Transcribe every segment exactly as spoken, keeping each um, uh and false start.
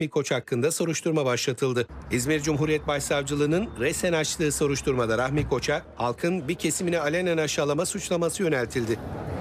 Rahmi Koç hakkında soruşturma başlatıldı. İzmir Cumhuriyet Başsavcılığı'nın resen açtığı soruşturmada Rahmi Koç'a halkın bir kesimini alenen aşağılama suçlaması yöneltildi.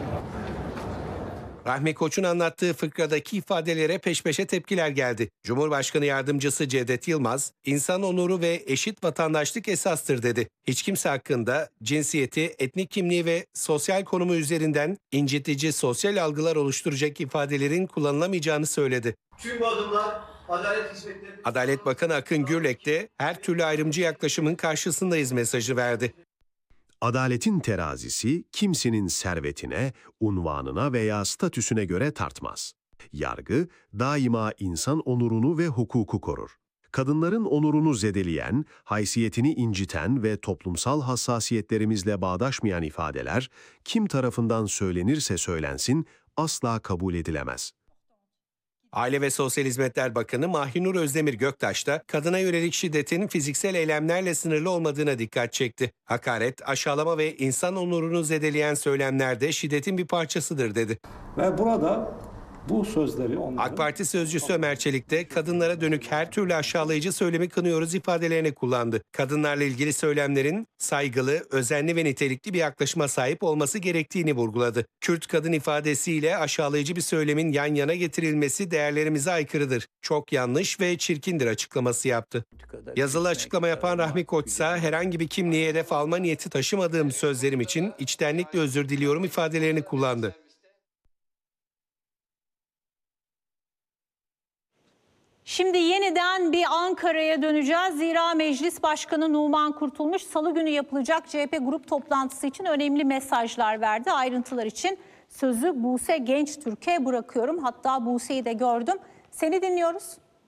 Rahmi Koç'un anlattığı fıkradaki ifadelere peş peşe tepkiler geldi. Cumhurbaşkanı Yardımcısı Cevdet Yılmaz, insan onuru ve eşit vatandaşlık esastır dedi. Hiç kimse hakkında cinsiyeti, etnik kimliği ve sosyal konumu üzerinden incitici sosyal algılar oluşturacak ifadelerin kullanılamayacağını söyledi. Tüm bu adımlar adalet hizmetleri... Adalet Bakanı Akın Gürlek de her türlü ayrımcı yaklaşımın karşısındayız mesajı verdi. Adaletin terazisi kimsenin servetine, unvanına veya statüsüne göre tartmaz. Yargı daima insan onurunu ve hukuku korur. Kadınların onurunu zedeleyen, haysiyetini inciten ve toplumsal hassasiyetlerimizle bağdaşmayan ifadeler kim tarafından söylenirse söylensin asla kabul edilemez. Aile ve Sosyal Hizmetler Bakanı Mahinur Özdemir Göktaş da kadına yönelik şiddetin fiziksel eylemlerle sınırlı olmadığına dikkat çekti. Hakaret, aşağılama ve insan onurunu zedeleyen söylemler de şiddetin bir parçasıdır dedi. Ve burada bu sözleri onların... AK Parti sözcüsü Ömer Çelik de kadınlara dönük her türlü aşağılayıcı söylemi kınıyoruz ifadelerini kullandı. Kadınlarla ilgili söylemlerin saygılı, özenli ve nitelikli bir yaklaşıma sahip olması gerektiğini vurguladı. Kürt kadın ifadesiyle aşağılayıcı bir söylemin yan yana getirilmesi değerlerimize aykırıdır. Çok yanlış ve çirkindir açıklaması yaptı. Yazılı açıklama yapan Rahmi Koç ise herhangi bir kimliğe hedef alma niyeti taşımadığım sözlerim için içtenlikle özür diliyorum ifadelerini kullandı. Şimdi yeniden bir Ankara'ya döneceğiz. Zira Meclis Başkanı Numan Kurtulmuş Salı günü yapılacak C H P grup toplantısı için önemli mesajlar verdi. Ayrıntılar için sözü Buse Gençtürk'e bırakıyorum. Hatta Buse'yi de gördüm. Seni dinliyoruz.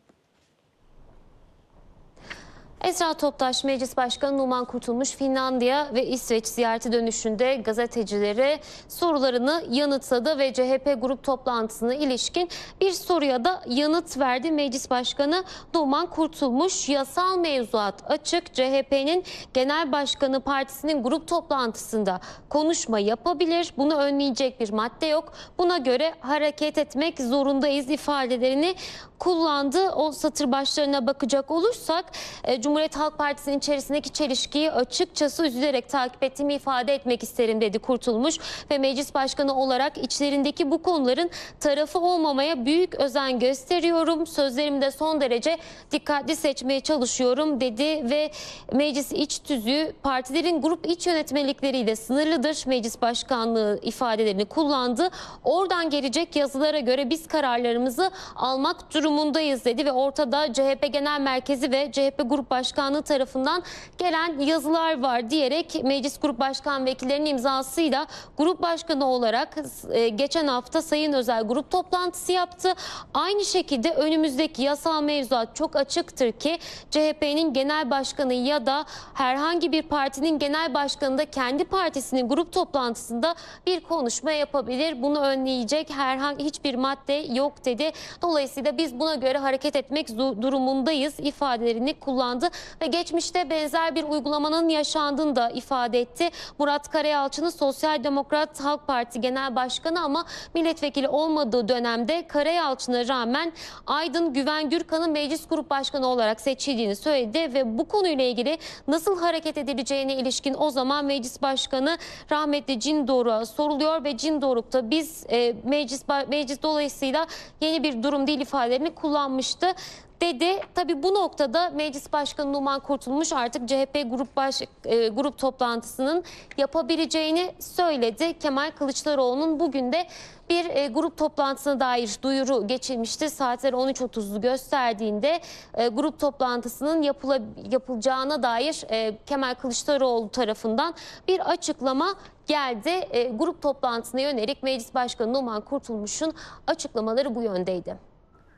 Esra Toptaş, Meclis Başkanı Numan Kurtulmuş, Finlandiya ve İsveç ziyareti dönüşünde gazetecilere sorularını yanıtladı ve C H P grup toplantısına ilişkin bir soruya da yanıt verdi. Meclis Başkanı Numan Kurtulmuş, yasal mevzuat açık, C H P'nin Genel Başkanı Partisi'nin grup toplantısında konuşma yapabilir, bunu önleyecek bir madde yok, buna göre hareket etmek zorundayız ifadelerini kullandı. O satır başlarına bakacak olursak Cumhuriyet Halk Partisi'nin içerisindeki çelişkiyi açıkçası üzülerek takip ettiğimi ifade etmek isterim dedi Kurtulmuş ve Meclis Başkanı olarak içlerindeki bu konuların tarafı olmamaya büyük özen gösteriyorum. Sözlerimi de son derece dikkatli seçmeye çalışıyorum dedi ve meclis iç tüzüğü partilerin grup iç yönetmelikleriyle sınırlıdır. Meclis Başkanlığı ifadelerini kullandı. Oradan gelecek yazılara göre biz kararlarımızı almak durumundayız dedi ve ortada C H P Genel Merkezi ve C H P Grup Başkanlığı tarafından gelen yazılar var diyerek Meclis Grup Başkan Vekillerinin imzasıyla Grup Başkanı olarak geçen hafta Sayın Özel grup toplantısı yaptı. Aynı şekilde önümüzdeki yasal mevzuat çok açıktır ki C H P'nin genel başkanı ya da herhangi bir partinin genel başkanı da kendi partisinin grup toplantısında bir konuşma yapabilir. Bunu önleyecek herhangi hiçbir madde yok dedi. Dolayısıyla biz buna göre hareket etmek durumundayız ifadelerini kullandı ve geçmişte benzer bir uygulamanın yaşandığını da ifade etti. Murat Karayalçı'nın Sosyal Demokrat Halk Parti Genel Başkanı ama milletvekili olmadığı dönemde Karayalçı'na rağmen Aydın Güven Gürkan'ın Meclis Grup Başkanı olarak seçildiğini söyledi ve bu konuyla ilgili nasıl hareket edileceğine ilişkin o zaman Meclis Başkanı rahmetli Cindoruk'a soruluyor ve Cindoruk da biz e, meclis, meclis dolayısıyla yeni bir durum değil ifadelerini kullanmıştı dedi. Tabii bu noktada Meclis Başkanı Numan Kurtulmuş artık C H P grup baş, e, grup toplantısının yapabileceğini söyledi. Kemal Kılıçdaroğlu'nun bugün de bir e, grup toplantısına dair duyuru geçilmişti. Saatler on üç otuzu gösterdiğinde e, grup toplantısının yapıla, yapılacağına dair e, Kemal Kılıçdaroğlu tarafından bir açıklama geldi. E, grup toplantısına yönelik Meclis Başkanı Numan Kurtulmuş'un açıklamaları bu yöndeydi.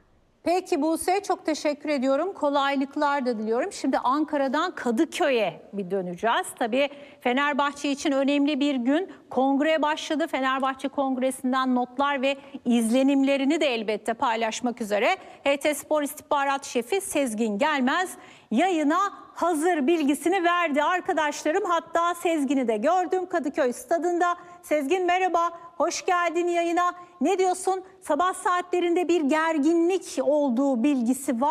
Peki Buse, çok teşekkür ediyorum. Kolaylıklar da diliyorum. Şimdi Ankara'dan Kadıköy'e bir döneceğiz. Tabii Fenerbahçe için önemli bir gün. Kongre başladı. Fenerbahçe Kongresi'nden notlar ve izlenimlerini de elbette paylaşmak üzere H T Spor İstihbarat Şefi Sezgin Gelmez yayına hazır bilgisini verdi arkadaşlarım. Hatta Sezgin'i de gördüm Kadıköy stadında. Sezgin merhaba, hoş geldin yayına. Ne diyorsun? Sabah saatlerinde bir gerginlik olduğu bilgisi var.